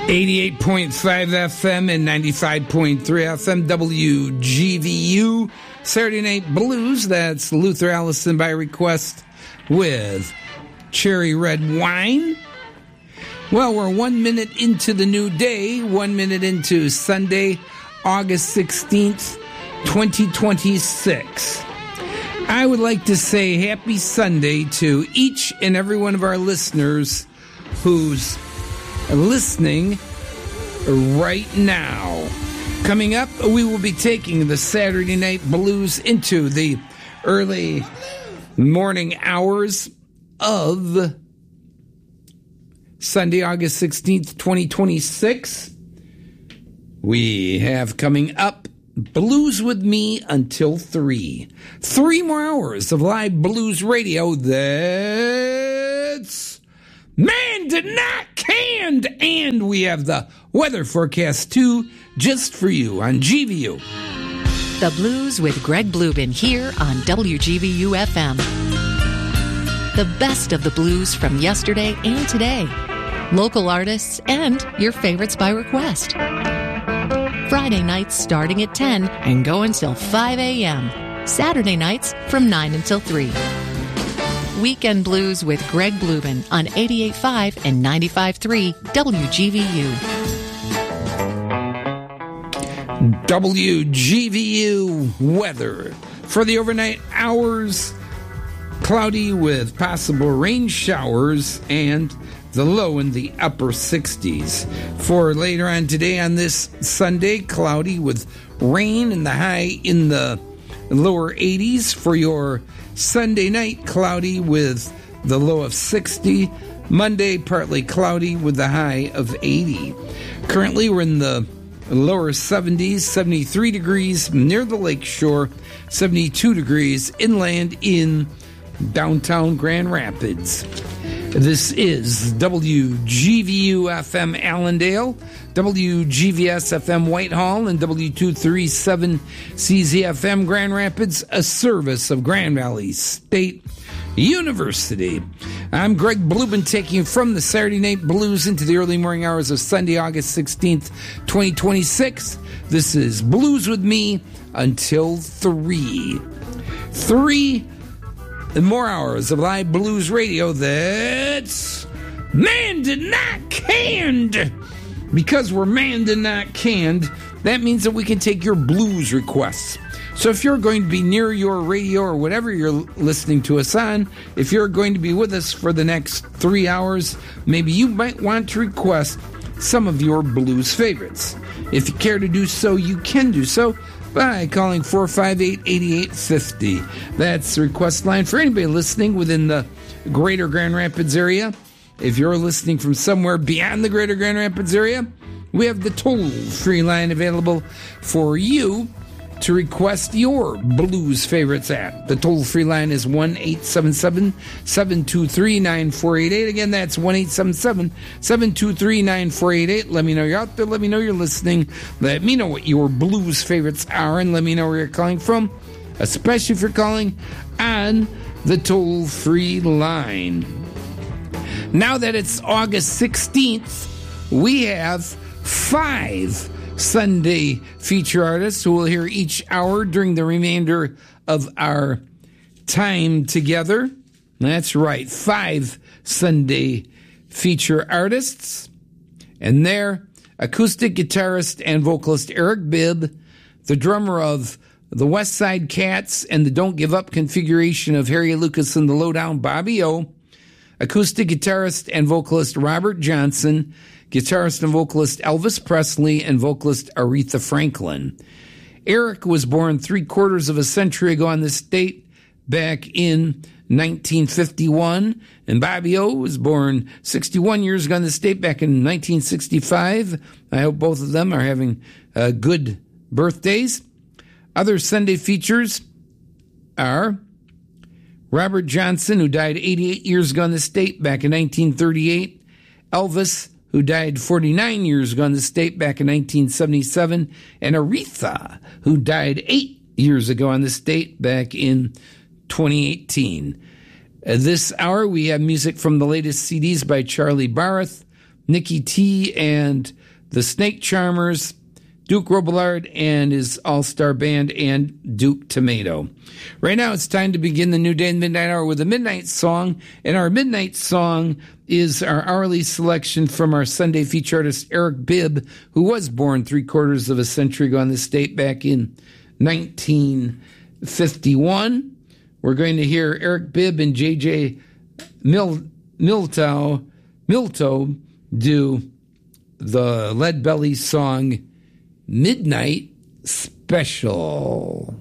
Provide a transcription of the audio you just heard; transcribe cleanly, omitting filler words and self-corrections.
88.5 FM and 95.3 FM, WGVU, Saturday Night Blues. That's Luther Allison by request with Cherry Red Wine. Well, we're 1 minute into the new day, 1 minute into Sunday, August 16th, 2026. I would like to say happy Sunday to each and every one of our listeners who's listening right now. Coming up, we will be taking the Saturday Night Blues into the early morning hours of Sunday, August 16th, 2026. We have coming up Blues with Me until 3. 3 more hours of live blues radio. That's Man Did Not Canned. And we have the weather forecast, too, just for you on GVU. The Blues with Greg Bluben here on WGVU FM. The best of the blues from yesterday and today. Local artists and your favorites by request. Friday nights starting at 10 and go until 5 a.m. Saturday nights from 9 until 3. Weekend Blues with Greg Bluben on 88.5 and 95.3 WGVU. WGVU weather for the overnight hours. Cloudy with possible rain showers and the low in the upper 60s. For later on today on this Sunday, cloudy with rain and the high in the lower 80s. For your Sunday night, cloudy with the low of 60. Monday, partly cloudy with the high of 80. Currently, we're in the lower 70s, 73 degrees near the lake shore, 72 degrees inland in downtown Grand Rapids. This is WGVU FM Allendale, WGVS FM Whitehall, and W237 CZFM Grand Rapids, a service of Grand Valley State University. I'm Greg Bluben, taking you from the Saturday Night Blues into the early morning hours of Sunday, August 16th, 2026. This is Blues with Me until 3. 3 more hours of live blues radio. That's Man Did Not Canned. Because we're Man Did Not Canned, that means that we can take your blues requests. So if you're going to be near your radio or whatever you're listening to us on, if you're going to be with us for the next 3 hours, maybe you might want to request some of your blues favorites. If you care to do so, you can do so by calling 458-8850. That's the request line for anybody listening within the greater Grand Rapids area. If you're listening from somewhere beyond the greater Grand Rapids area, we have the toll-free line available for you to request your blues favorites at. The toll-free line is 1-877-723-9488. Again, that's 1-877-723-9488. Let me know you're out there. Let me know you're listening. Let me know what your blues favorites are, and let me know where you're calling from, especially if you're calling on the toll-free line. Now that it's August 16th, we have 5 Sunday feature artists who will hear each hour during the remainder of our time together. That's right, 5 Sunday feature artists. And they're acoustic guitarist and vocalist Eric Bibb, the drummer of the West Side Cats and the Don't Give Up configuration of Harry Lucas and the Lowdown Bobby O, acoustic guitarist and vocalist Robert Johnson, guitarist and vocalist Elvis Presley, and vocalist Aretha Franklin. Eric was born 3/4 of a century ago on this date, back in 1951, and Bobby O was born 61 years ago on this date, back in 1965. I hope both of them are having good birthdays. Other Sunday features are Robert Johnson, who died 88 years ago on this date, back in 1938. Elvis, who died 49 years ago on this date, back in 1977. And Aretha, who died 8 years ago on this date, back in 2018. This hour, we have music from the latest CDs by Charlie Barth, Nikki T and the Snake Charmers, Duke Robillard and his all-star band, and Duke Tomato. Right now it's time to begin the new day in the midnight hour with a midnight song, and our midnight song is our hourly selection from our Sunday feature artist Eric Bibb, who was born 3/4 of a century ago in this state back in 1951. We're going to hear Eric Bibb and J.J. Milto do the Lead Belly song Midnight Special.